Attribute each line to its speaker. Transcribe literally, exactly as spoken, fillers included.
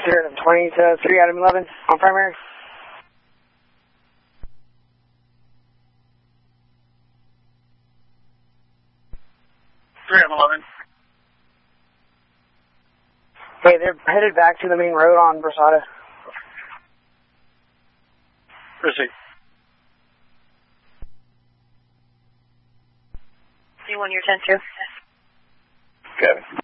Speaker 1: zero twenty to three Adam eleven on primary.
Speaker 2: three Adam eleven.
Speaker 1: Hey, they're headed back to the main road on Versada.
Speaker 2: Proceed.
Speaker 3: C one, you're ten two.
Speaker 2: Kevin.